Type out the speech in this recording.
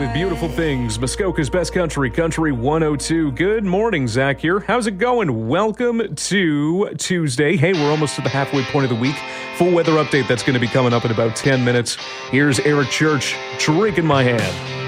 to Beautiful Things, Muskoka's Best Country, Country 102. Good morning, Zach here. How's it going? Welcome to Tuesday. Hey, we're almost to the halfway point of the week. Full weather update that's going to be coming up in about 10 minutes. Here's Eric Church, Drink in My Hand.